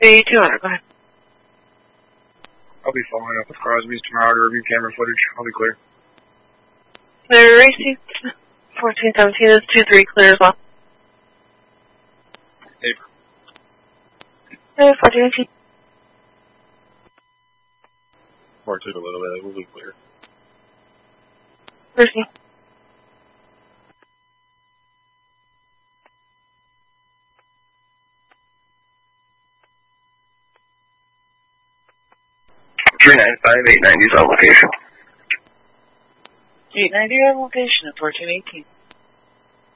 200, go ahead. I'll be following up with Crosby's tomorrow to review camera footage. I'll be clear. The receipt 1417 is 23 clear as well. Hey. Hey, 1418. Or took a little bit. We'll be clear. Mercy. $395-890 on location. 890 on location at 1418.